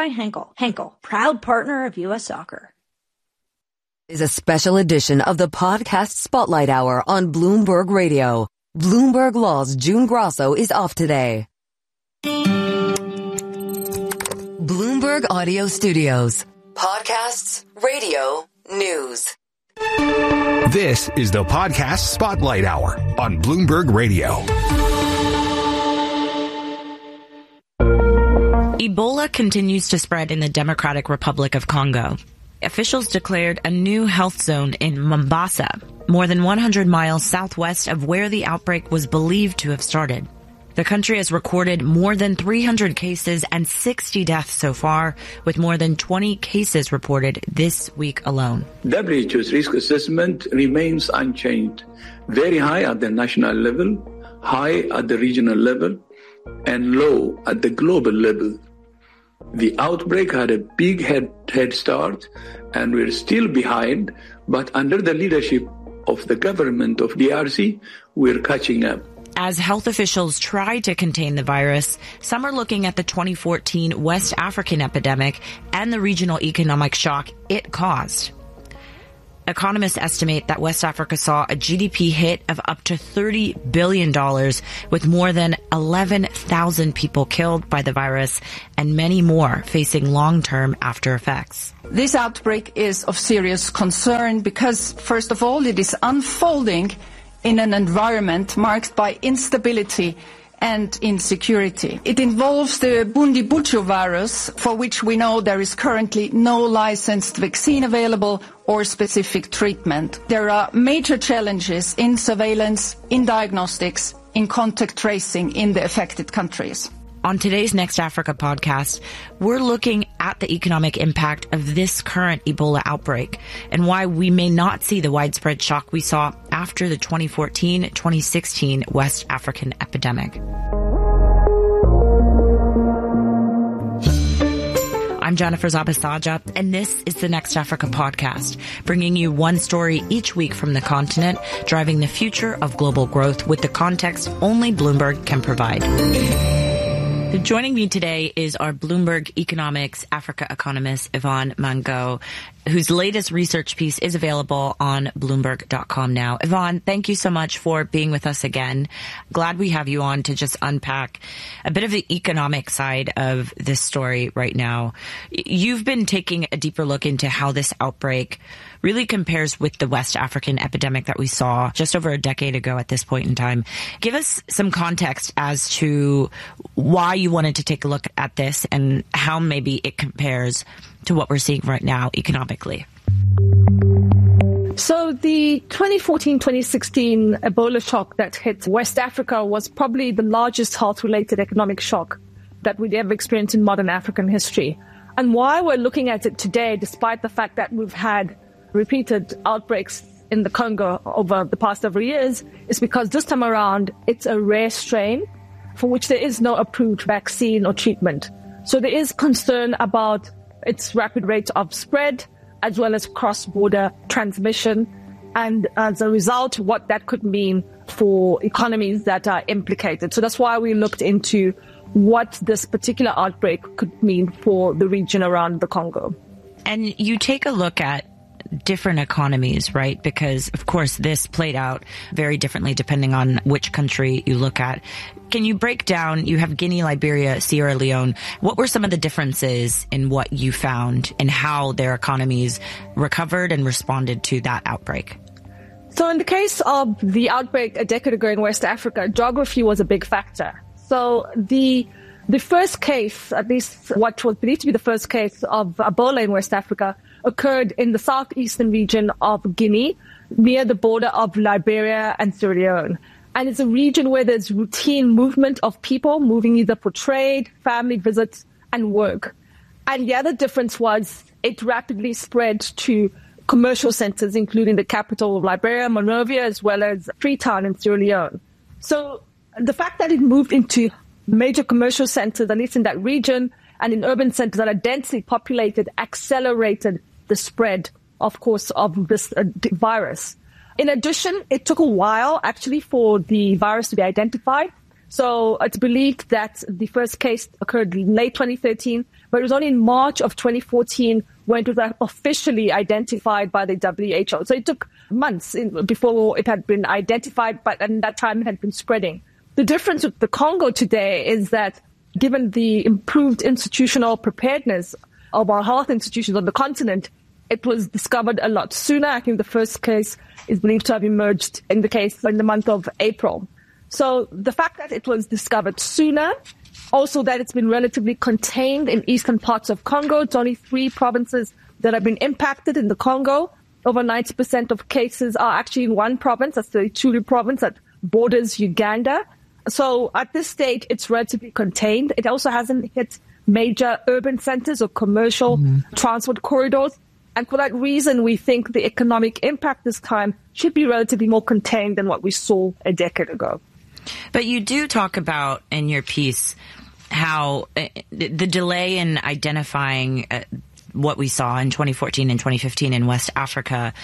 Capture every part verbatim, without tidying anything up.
by Henkel. Henkel, proud partner of U S Soccer. Is a special edition of the podcast Spotlight Hour on Bloomberg Radio. Bloomberg Law's June Grosso is off today. Bloomberg Audio Studios. Podcasts, radio, news. This is the podcast Spotlight Hour on Bloomberg Radio. Ebola continues to spread in the Democratic Republic of Congo. Officials declared a new health zone in Mombasa, more than one hundred miles southwest of where the outbreak was believed to have started. The country has recorded more than three hundred cases and sixty deaths so far, with more than twenty cases reported this week alone. W H O's risk assessment remains unchanged, very high at the national level, high at the regional level, and low at the global level. The outbreak had a big head, head start, and we're still behind, but under the leadership of the government of D R C, we're catching up. As health officials try to contain the virus, some are looking at the twenty fourteen West African epidemic and the regional economic shock it caused. Economists estimate that West Africa saw a G D P hit of up to thirty billion dollars, with more than eleven thousand people killed by the virus and many more facing long-term after effects. This outbreak is of serious concern because, first of all, it is unfolding in an environment marked by instability and insecurity. It involves the Bundibugyo virus, for which we know there is currently no licensed vaccine available or specific treatment. There are major challenges in surveillance, in diagnostics, in contact tracing in the affected countries. On today's Next Africa podcast, we're looking at the economic impact of this current Ebola outbreak and why we may not see the widespread shock we saw after the twenty fourteen twenty sixteen West African epidemic. I'm Jennifer Zabastaja, and this is the Next Africa podcast, bringing you one story each week from the continent, driving the future of global growth with the context only Bloomberg can provide. Joining me today is our Bloomberg Economics Africa economist, Yvonne Mango, whose latest research piece is available on Bloomberg dot com now. Yvonne, thank you so much for being with us again. Glad we have you on to just unpack a bit of the economic side of this story right now. You've been taking a deeper look into how this outbreak really compares with the West African epidemic that we saw just over a decade ago at this point in time. Give us some context as to why you wanted to take a look at this and how maybe it compares to what we're seeing right now economically. So the twenty fourteen twenty sixteen Ebola shock that hit West Africa was probably the largest health-related economic shock that we'd ever experienced in modern African history. And why we're looking at it today, despite the fact that we've had repeated outbreaks in the Congo over the past several years, is because this time around, it's a rare strain for which there is no approved vaccine or treatment. So there is concern about its rapid rate of spread, as well as cross-border transmission, and as a result, what that could mean for economies that are implicated. So that's why we looked into what this particular outbreak could mean for the region around the Congo. And you take a look at different economies, right? Because, of course, this played out very differently depending on which country you look at. Can you break down, you have Guinea, Liberia, Sierra Leone. What were some of the differences in what you found and how their economies recovered and responded to that outbreak? So in the case of the outbreak a decade ago in West Africa, geography was a big factor. So the the first case, at least what was believed to be the first case of Ebola in West Africa, occurred in the southeastern region of Guinea, near the border of Liberia and Sierra Leone. And it's a region where there's routine movement of people moving either for trade, family visits, and work. And the other difference was it rapidly spread to commercial centers, including the capital of Liberia, Monrovia, as well as Freetown in Sierra Leone. So the fact that it moved into major commercial centers, at least in that region, and in urban centers that are densely populated, accelerated the spread, of course, of this uh, virus. In addition, it took a while, actually, for the virus to be identified. So it's believed that the first case occurred in late twenty thirteen, but it was only in March of twenty fourteen when it was officially identified by the W H O. So it took months in, before it had been identified, but at that time it had been spreading. The difference with the Congo today is that given the improved institutional preparedness of our health institutions on the continent, it was discovered a lot sooner. I think the first case is believed to have emerged in the case in the month of April. So the fact that it was discovered sooner, also that it's been relatively contained in eastern parts of Congo. It's only three provinces that have been impacted in the Congo. Over ninety percent of cases are actually in one province. That's the Ituri province that borders Uganda. So at this stage, it's relatively contained. It also hasn't hit major urban centers or commercial mm-hmm. transport corridors. And for that reason, we think the economic impact this time should be relatively more contained than what we saw a decade ago. But you do talk about in your piece how uh, the delay in identifying uh, what we saw in twenty fourteen and twenty fifteen in West Africa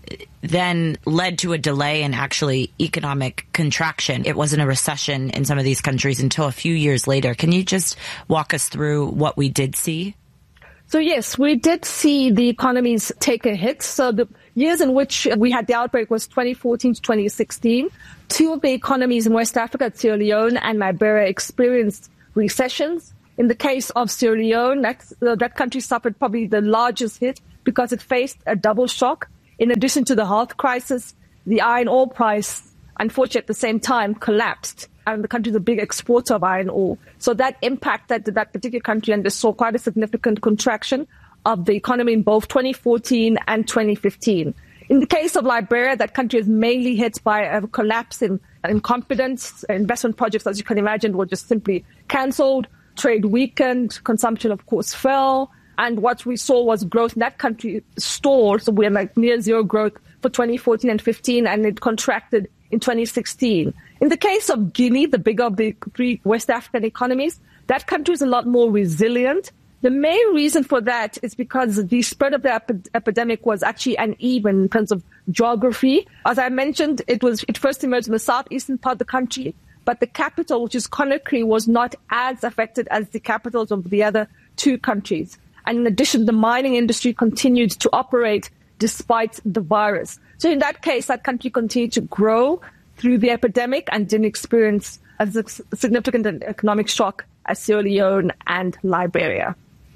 then led to a delay in actually economic contraction. It wasn't a recession in some of these countries until a few years later. Can you just walk us through what we did see? So yes, we did see the economies take a hit. So the years in which we had the outbreak was twenty fourteen to twenty sixteen. Two of the economies in West Africa, Sierra Leone and Liberia, experienced recessions. In the case of Sierra Leone, that, uh, that country suffered probably the largest hit because it faced a double shock. In addition to the health crisis, the iron ore price, unfortunately, at the same time collapsed. And the country is a big exporter of iron ore. So that impacted that particular country, and they saw quite a significant contraction of the economy in both twenty fourteen and twenty fifteen. In the case of Liberia, that country is mainly hit by a collapse in, in confidence. Investment projects, as you can imagine, were just simply cancelled. Trade weakened. Consumption, of course, fell. And what we saw was growth in that country stalled. So we're like near zero growth for twenty fourteen and fifteen, and it contracted in twenty sixteen. In the case of Guinea, the bigger of the three West African economies, that country is a lot more resilient. The main reason for that is because the spread of the ep- epidemic was actually uneven in terms of geography. As I mentioned, it was it first emerged in the southeastern part of the country, but the capital, which is Conakry, was not as affected as the capitals of the other two countries. And in addition, the mining industry continued to operate despite the virus. So in that case, that country continued to grow through the epidemic and didn't experience a significant economic shock as Sierra Leone and Liberia.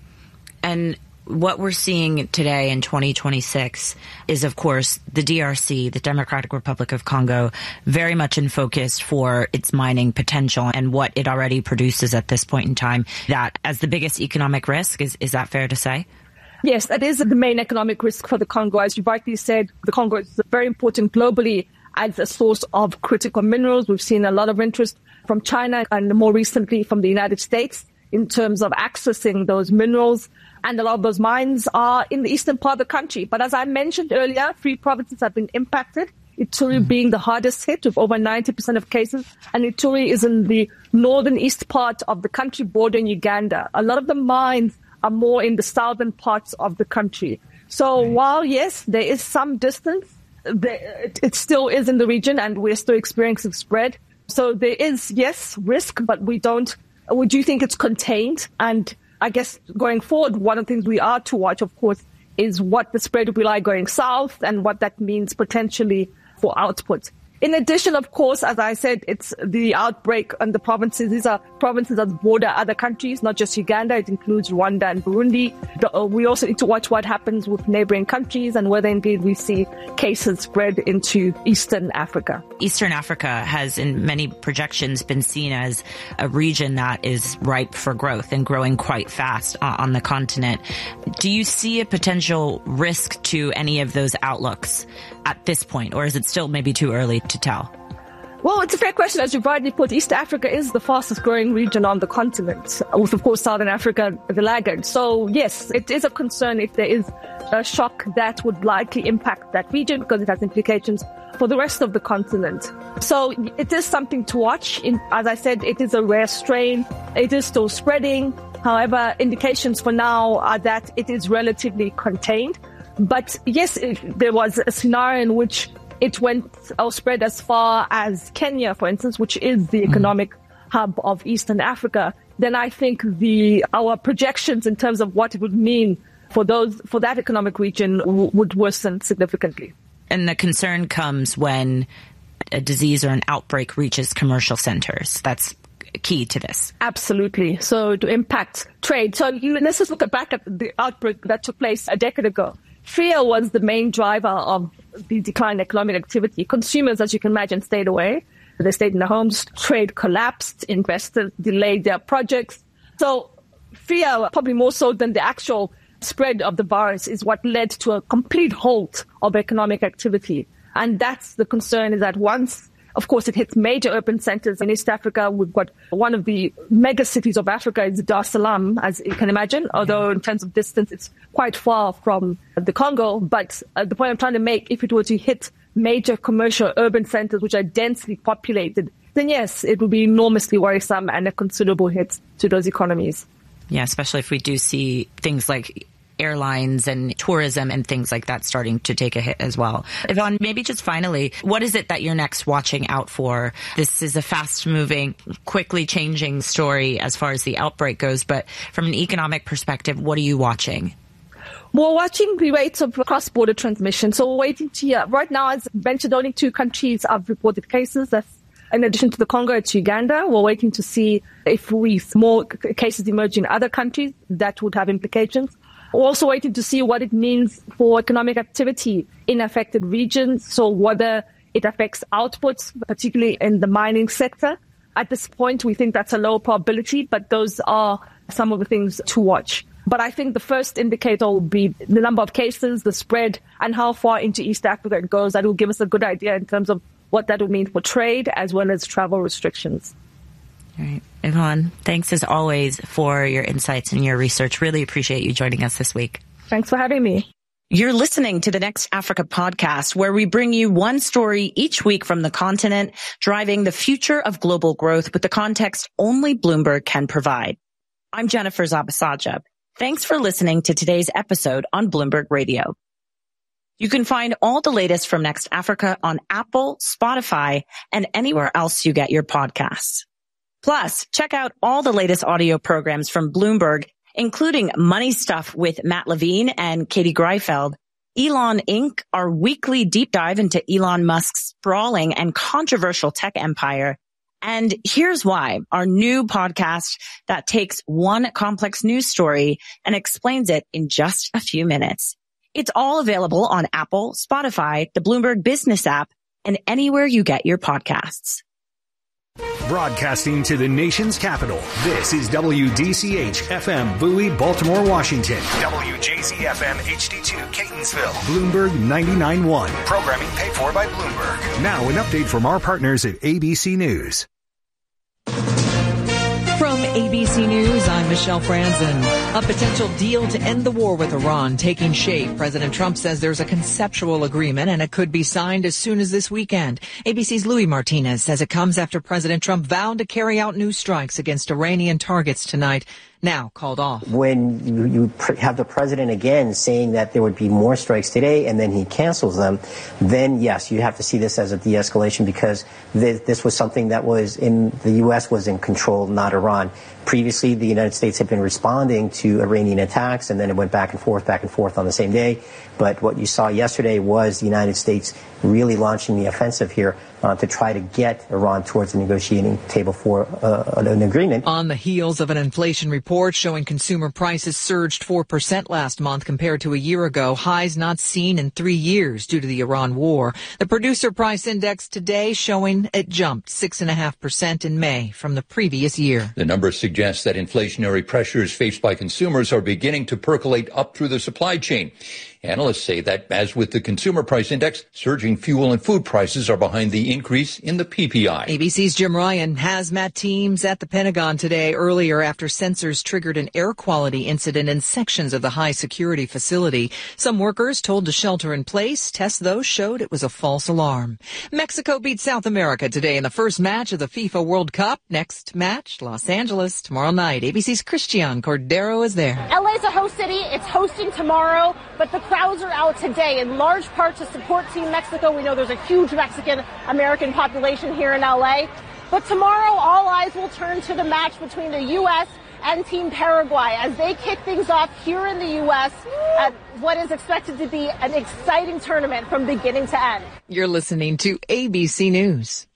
And what we're seeing today in twenty twenty-six is, of course, the D R C, the Democratic Republic of Congo, very much in focus for its mining potential and what it already produces at this point in time. That as the biggest economic risk, is, is that fair to say? Yes, that is the main economic risk for the Congo. As you rightly said, the Congo is very important globally as a source of critical minerals. We've seen a lot of interest from China and more recently from the United States in terms of accessing those minerals. And a lot of those mines are in the eastern part of the country. But as I mentioned earlier, three provinces have been impacted, Ituri mm. being the hardest hit with over ninety percent of cases. And Ituri is in the northern east part of the country bordering Uganda. A lot of the mines are more in the southern parts of the country. So right. while, yes, there is some distance, there, it, it still is in the region and we're still experiencing spread. So there is, yes, risk, but we don't, we do think it's contained. And I guess going forward, one of the things we are to watch, of course, is what the spread will be like going south and what that means potentially for output. In addition, of course, as I said, it's the outbreak on the provinces. These are provinces that border other countries, not just Uganda. It includes Rwanda and Burundi. We also need to watch what happens with neighboring countries and whether indeed we see cases spread into Eastern Africa. Eastern Africa has, in many projections, been seen as a region that is ripe for growth and growing quite fast on the continent. Do you see a potential risk to any of those outlooks at this point, or is it still maybe too early to tell? Well, it's a fair question. As you rightly put, East Africa is the fastest growing region on the continent, with, of course, Southern Africa the laggard. So, yes, it is a concern if there is a shock that would likely impact that region because it has implications for the rest of the continent. So it is something to watch. In, as I said, it is a rare strain. It is still spreading. However, indications for now are that it is relatively contained. But yes, if there was a scenario in which it went or spread as far as Kenya, for instance, which is the economic mm. hub of Eastern Africa, then I think the our projections in terms of what it would mean for those for that economic region w- would worsen significantly. And the concern comes when a disease or an outbreak reaches commercial centers. That's key to this. Absolutely. So to impact trade. So let's just look back at the outbreak that took place a decade ago. Fear was the main driver of the decline in economic activity. Consumers, as you can imagine, stayed away. They stayed in their homes. Trade collapsed. Investors delayed their projects. So fear, probably more so than the actual spread of the virus, is what led to a complete halt of economic activity. And that's the concern, is that once, of course, it hits major urban centers in East Africa. We've got one of the mega cities of Africa is Dar es Salaam, as you can imagine, although in terms of distance, it's quite far from the Congo. But uh, the point I'm trying to make, if it were to hit major commercial urban centers, which are densely populated, then yes, it would be enormously worrisome and a considerable hit to those economies. Yeah, especially if we do see things like airlines and tourism and things like that starting to take a hit as well. Yvonne, maybe just finally, what is it that you're next watching out for? This is a fast-moving, quickly changing story as far as the outbreak goes, but from an economic perspective, what are you watching? We're watching the rates of cross-border transmission. So we're waiting to hear. Right now, as mentioned, only two countries have reported cases. That's in addition to the Congo, it's Uganda. We're waiting to see if we more cases emerge in other countries. That would have implications. We're also waiting to see what it means for economic activity in affected regions. So whether it affects outputs, particularly in the mining sector. At this point, we think that's a low probability, but those are some of the things to watch. But I think the first indicator will be the number of cases, the spread, and how far into East Africa it goes. That will give us a good idea in terms of what that would mean for trade as well as travel restrictions. All right. Yvonne, thanks as always for your insights and your research. Really appreciate you joining us this week. Thanks for having me. You're listening to the Next Africa podcast, where we bring you one story each week from the continent, driving the future of global growth with the context only Bloomberg can provide. I'm Jennifer Zabasajab. Thanks for listening to today's episode on Bloomberg Radio. You can find all the latest from Next Africa on Apple, Spotify, and anywhere else you get your podcasts. Plus, check out all the latest audio programs from Bloomberg, including Money Stuff with Matt Levine and Katie Greifeld, Elon Incorporated, our weekly deep dive into Elon Musk's sprawling and controversial tech empire, and Here's Why, our new podcast that takes one complex news story and explains it in just a few minutes. It's all available on Apple, Spotify, the Bloomberg Business app, and anywhere you get your podcasts. Broadcasting to the nation's capital, this is W D C H F M Bowie, Baltimore, Washington. W J Z F M H D two, Catonsville. Bloomberg ninety-nine point one. Programming paid for by Bloomberg. Now an update from our partners at A B C News. From A B C News, I'm Michelle Franzen. A potential deal to end the war with Iran taking shape. President Trump says there's a conceptual agreement and it could be signed as soon as this weekend. A B C's Louis Martinez says it comes after President Trump vowed to carry out new strikes against Iranian targets tonight, now called off. When you, you pr- have the president again saying that there would be more strikes today and then he cancels them, then yes, you have to see this as a de-escalation because th- this was something that was in the U S was in control, not Iran. Previously, the United States had been responding to Iranian attacks, and then it went back and forth, back and forth on the same day. But what you saw yesterday was the United States really launching the offensive here uh, to try to get Iran towards the negotiating table for uh, an agreement. On the heels of an inflation report showing consumer prices surged four percent last month compared to a year ago, highs not seen in three years due to the Iran war. The producer price index today showing it jumped six point five percent in May from the previous year. The numbers suggests that inflationary pressures faced by consumers are beginning to percolate up through the supply chain. Analysts say that, as with the consumer price index, surging fuel and food prices are behind the increase in the P P I. A B C's Jim Ryan. Hazmat teams at the Pentagon today earlier after sensors triggered an air quality incident in sections of the high security facility. Some workers told to shelter in place. Tests, though, showed it was a false alarm. Mexico beat South America today in the first match of the FIFA World Cup. Next match, Los Angeles tomorrow night. A B C's Christian Cordero is there. L A's a host city. It's hosting tomorrow, but the crowds are out today in large part to support Team Mexico. We know there's a huge Mexican-American population here in L A. But tomorrow, all eyes will turn to the match between the U S and Team Paraguay as they kick things off here in the U S at what is expected to be an exciting tournament from beginning to end. You're listening to A B C News.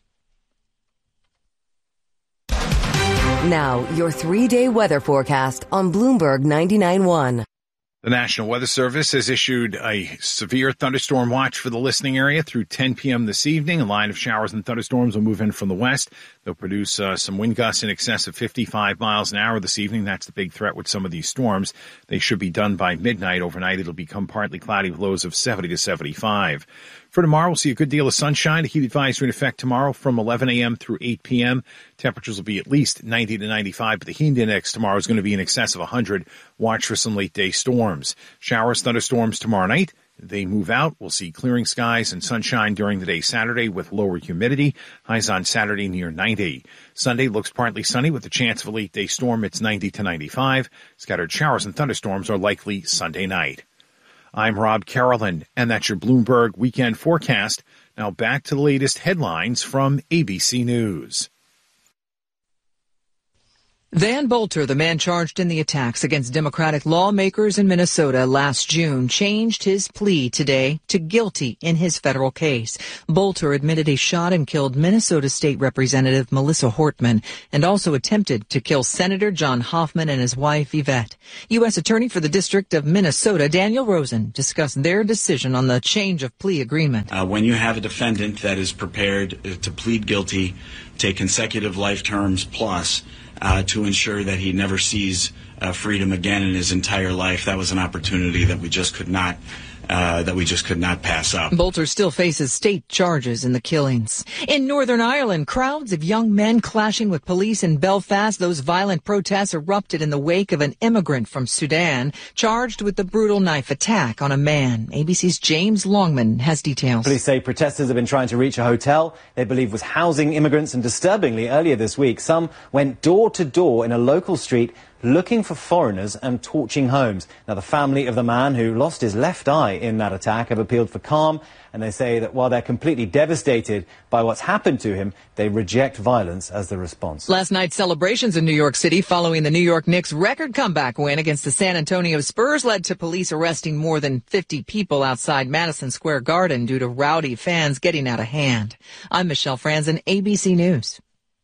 Now, your three-day weather forecast on Bloomberg ninety-nine point one. The National Weather Service has issued a severe thunderstorm watch for the listening area through ten p.m. this evening. A line of showers and thunderstorms will move in from the west. They'll produce uh, some wind gusts in excess of fifty-five miles an hour this evening. That's the big threat with some of these storms. They should be done by midnight. Overnight, it'll become partly cloudy with lows of seventy to seventy-five. For tomorrow, we'll see a good deal of sunshine. A heat advisory in effect tomorrow from eleven a.m. through eight p.m. Temperatures will be at least ninety to ninety-five, but the heat index tomorrow is going to be in excess of one hundred. Watch for some late-day storms. Showers, thunderstorms tomorrow night. They move out. We'll see clearing skies and sunshine during the day Saturday with lower humidity. Highs on Saturday near ninety. Sunday looks partly sunny with the chance of a late-day storm. It's ninety to ninety-five. Scattered showers and thunderstorms are likely Sunday night. I'm Rob Carolyn, and that's your Bloomberg Weekend Forecast. Now back to the latest headlines from A B C News. Van Bolter, the man charged in the attacks against Democratic lawmakers in Minnesota last June, changed his plea today to guilty in his federal case. Bolter admitted he shot and killed Minnesota State Representative Melissa Hortman and also attempted to kill Senator John Hoffman and his wife Yvette. U S Attorney for the District of Minnesota, Daniel Rosen, discussed their decision on the change of plea agreement. Uh, when you have a defendant that is prepared to plead guilty, take consecutive life terms plus, Uh, to ensure that he never sees uh, freedom again in his entire life. That was an opportunity that we just could not uh, that we just could not pass up. Bolter still faces state charges in the killings. In Northern Ireland, crowds of young men clashing with police in Belfast. Those violent protests erupted in the wake of an immigrant from Sudan charged with the brutal knife attack on a man. A B C's James Longman has details. Police say protesters have been trying to reach a hotel they believe was housing immigrants, and disturbingly, earlier this week, some went door to door in a local street looking for foreigners and torching homes. Now, the family of the man who lost his left eye in that attack have appealed for calm, and they say that while they're completely devastated by what's happened to him, they reject violence as the response. Last night's celebrations in New York City following the New York Knicks' record comeback win against the San Antonio Spurs led to police arresting more than fifty people outside Madison Square Garden due to rowdy fans getting out of hand. I'm Michelle Franzen, A B C News.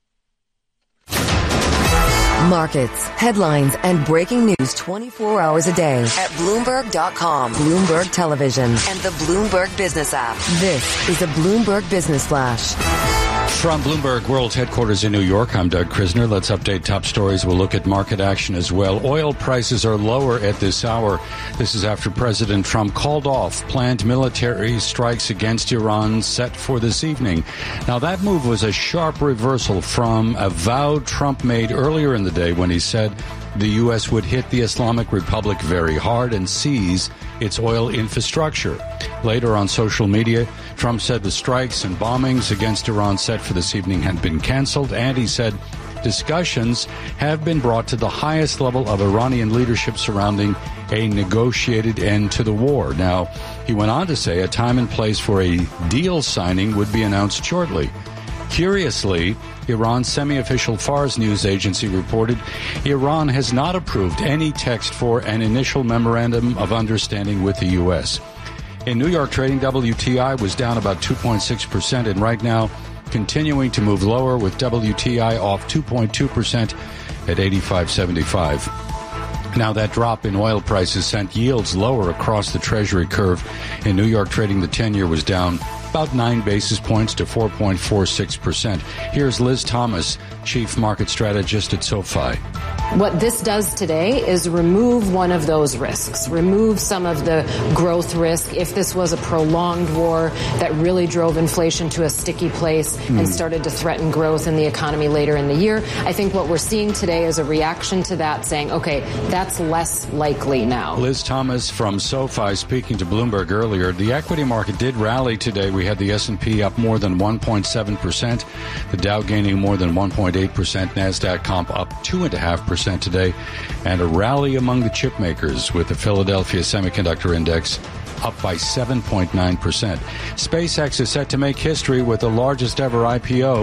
Markets, headlines, and breaking news twenty-four hours a day at Bloomberg dot com, Bloomberg Television, and the Bloomberg Business app. This is a Bloomberg Business Flash. From Bloomberg World Headquarters in New York, I'm Doug Krisner. Let's update top stories. We'll look at market action as well. Oil prices are lower at this hour. This is after President Trump called off planned military strikes against Iran set for this evening. Now, that move was a sharp reversal from a vow Trump made earlier in the day when he said the U S would hit the Islamic Republic very hard and seize its oil infrastructure. Later on social media, Trump said the strikes and bombings against Iran set for this evening had been canceled, and he said discussions have been brought to the highest level of Iranian leadership surrounding a negotiated end to the war. Now, he went on to say a time and place for a deal signing would be announced shortly. Curiously, Iran's semi-official Fars news agency reported Iran has not approved any text for an initial memorandum of understanding with the U S. In New York trading, W T I was down about two point six percent, and right now continuing to move lower with W T I off two point two percent at eighty-five seventy-five. Now, that drop in oil prices sent yields lower across the Treasury curve. In New York trading, the ten-year was down about nine basis points to four point four six percent. Here's Liz Thomas, Chief Market Strategist at SoFi. What this does today is remove one of those risks, remove some of the growth risk. If this was a prolonged war that really drove inflation to a sticky place mm. and started to threaten growth in the economy later in the year, I think what we're seeing today is a reaction to that, saying, okay, that's less likely now. Liz Thomas from SoFi speaking to Bloomberg earlier. The equity market did rally today. We had the S and P up more than one point seven percent, the Dow gaining more than one point eight percent, NASDAQ comp up two point five percent today, and a rally among the chip makers with the Philadelphia Semiconductor Index up by seven point nine percent. SpaceX is set to make history with the largest ever I P O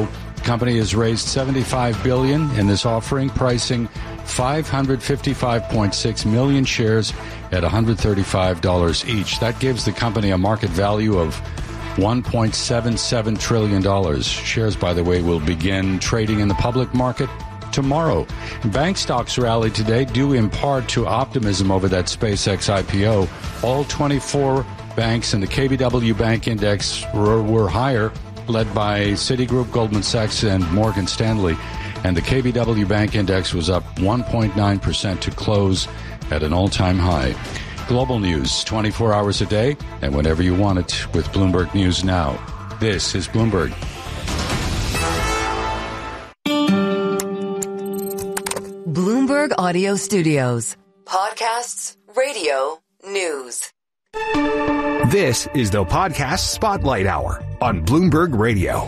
The company has raised seventy-five billion dollars in this offering, pricing five hundred fifty-five point six million shares at one hundred thirty-five dollars each. That gives the company a market value of one point seven seven trillion dollars. Shares, by the way, will begin trading in the public market tomorrow. Bank stocks rallied today due in part to optimism over that SpaceX I P O. All twenty-four banks in the K B W Bank Index were, were higher, led by Citigroup, Goldman Sachs, and Morgan Stanley. And the K B W Bank Index was up one point nine percent to close at an all-time high. Global news, twenty-four hours a day, and whenever you want it with Bloomberg News Now. This is Bloomberg. Bloomberg Audio Studios. Podcasts, radio, news. This is the Podcast Spotlight Hour on Bloomberg Radio.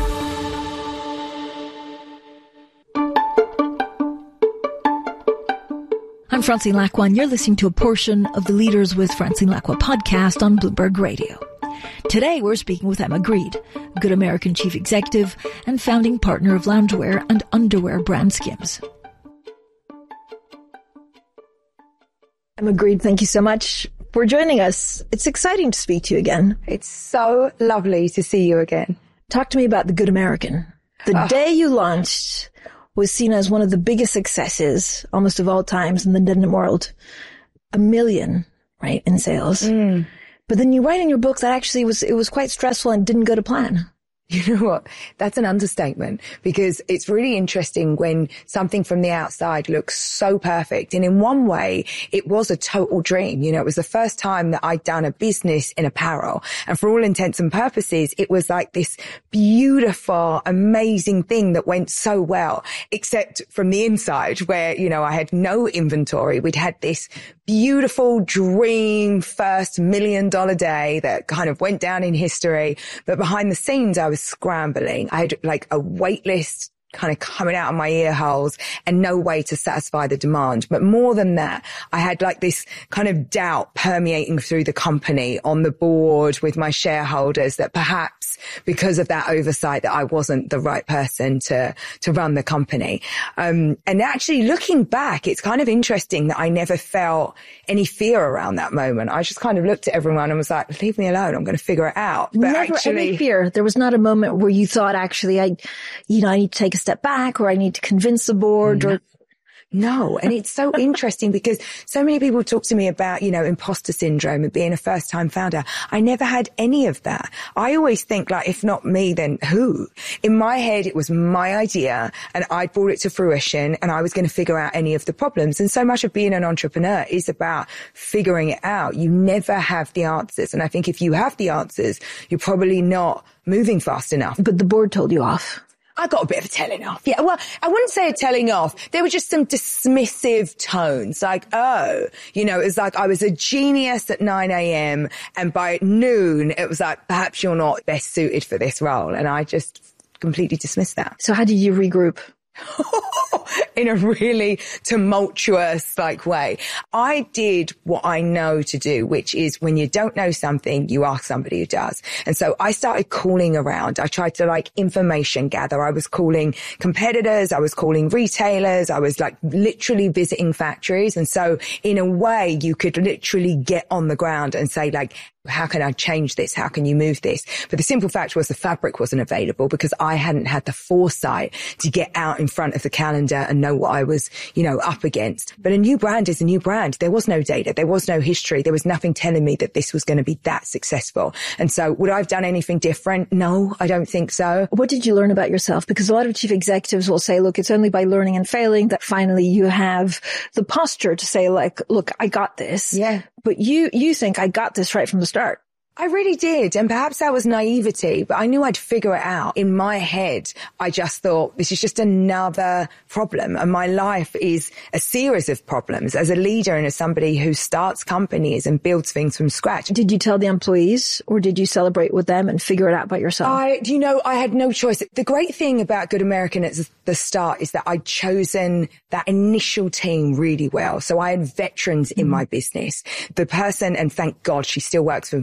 I'm Francine Lacqua, and you're listening to a portion of the Leaders with Francine Lacqua podcast on Bloomberg Radio. Today, we're speaking with Emma Grede, Good American Chief Executive and founding partner of loungewear and underwear brand Skims. Emma Grede, thank you so much for joining us. It's exciting to speak to you again. It's so lovely to see you again. Talk to me about the Good American. The oh. day you launched was seen as one of the biggest successes almost of all times in the denim world. A million, right, in sales. Mm. But then you write in your book that actually was it was quite stressful and didn't go to plan. You know what? That's an understatement, because it's really interesting when something from the outside looks so perfect. And in one way, it was a total dream. You know, it was the first time that I'd done a business in apparel. And for all intents and purposes, it was like this beautiful, amazing thing that went so well, except from the inside where, you know, I had no inventory. We'd had this beautiful dream first million dollar day that kind of went down in history. But behind the scenes, I was scrambling. I had like a wait list kind of coming out of my ear holes and no way to satisfy the demand. But more than that, I had like this kind of doubt permeating through the company, on the board with my shareholders, that perhaps because of that oversight that I wasn't the right person to, to run the company. Um, and actually looking back, it's kind of interesting that I never felt any fear around that moment. I just kind of looked at everyone and was like, leave me alone. I'm going to figure it out. But never actually, any fear. There was not a moment where you thought, actually, I, you know, I need to take a step back, or I need to convince the board, no. or No. And it's so interesting because so many people talk to me about, you know, imposter syndrome and being a first time founder. I never had any of that. I always think, like, if not me, then who? In my head, it was my idea and I brought it to fruition and I was going to figure out any of the problems. And so much of being an entrepreneur is about figuring it out. You never have the answers. And I think if you have the answers, you're probably not moving fast enough. But the board told you off. I got a bit of a telling off. Yeah, well, I wouldn't say a telling off. There were just some dismissive tones, like, oh, you know, it was like I was a genius at nine a.m. and by noon it was like, perhaps you're not best suited for this role. And I just completely dismissed that. So how did you regroup? In a really tumultuous like way. I did what I know to do, which is when you don't know something, you ask somebody who does. And so I started calling around. I tried to like information gather. I was calling competitors. I was calling retailers. I was like literally visiting factories. And so in a way, you could literally get on the ground and say, like, how can I change this? How can you move this? But the simple fact was the fabric wasn't available because I hadn't had the foresight to get out in front of the calendar and know what I was, you know, up against. But a new brand is a new brand. There was no data. There was no history. There was nothing telling me that this was going to be that successful. And so would I have done anything different? No, I don't think so. What did you learn about yourself? Because a lot of chief executives will say, look, it's only by learning and failing that finally you have the posture to say, like, look, I got this. Yeah. But you, you think I got this right from the start. I really did. And perhaps that was naivety, but I knew I'd figure it out. In my head, I just thought this is just another problem. And my life is a series of problems as a leader and as somebody who starts companies and builds things from scratch. Did you tell the employees or did you celebrate with them and figure it out by yourself? I, you know, I had no choice. The great thing about Good American at the start is that I'd chosen that initial team really well. So I had veterans in mm. my business. The person, and thank God she still works with me now,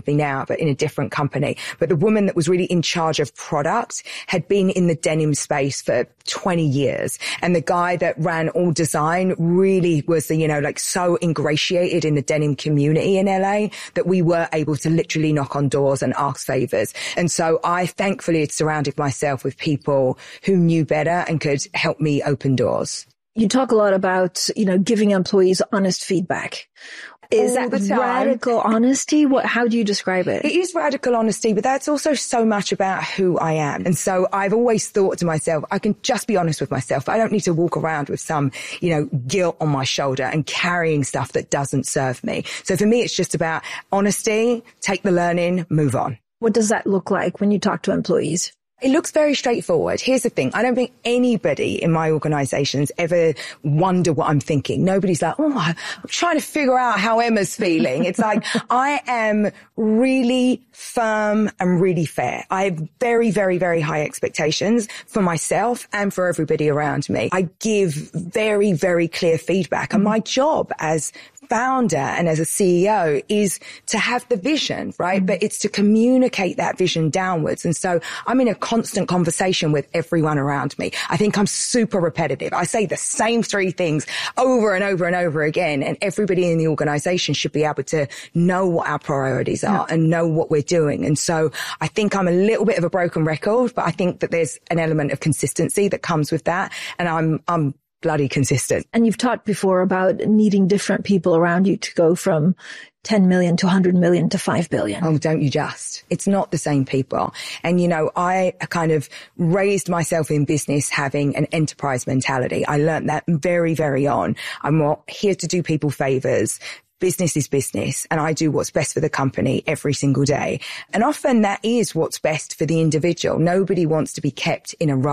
now, but in a different company. But the woman that was really in charge of product had been in the denim space for twenty years. And the guy that ran all design really was the, you know, like so ingratiated in the denim community in L A that we were able to literally knock on doors and ask favors. And so I thankfully had surrounded myself with people who knew better and could help me open doors. You talk a lot about, you know, giving employees honest feedback. Is that radical honesty? What, how do you describe it? It is radical honesty, but that's also so much about who I am. And so I've always thought to myself, I can just be honest with myself. I don't need to walk around with some, you know, guilt on my shoulder and carrying stuff that doesn't serve me. So for me, it's just about honesty, take the learning, move on. What does that look like when you talk to employees? It looks very straightforward. Here's the thing. I don't think anybody in my organizations ever wonder what I'm thinking. Nobody's like, oh, I'm trying to figure out how Emma's feeling. It's like, I am really firm and really fair. I have very, very, very high expectations for myself and for everybody around me. I give very, very clear feedback. And my job as founder and as a C E O is to have the vision, right? Mm-hmm. But it's to communicate that vision downwards. And so I'm in a constant conversation with everyone around me. I think I'm super repetitive. I say the same three things over and over and over again. And everybody in the organization should be able to know what our priorities are yeah. and know what we're doing. And so I think I'm a little bit of a broken record, but I think that there's an element of consistency that comes with that. And I'm, I'm, bloody consistent. And you've talked before about needing different people around you to go from ten million to one hundred million to five billion. Oh, don't you just? It's not the same people. And, you know, I kind of raised myself in business having an enterprise mentality. I learned that very, very on. I'm not here to do people favors. Business is business, and I do what's best for the company every single day. And often that is what's best for the individual. Nobody wants to be kept in a role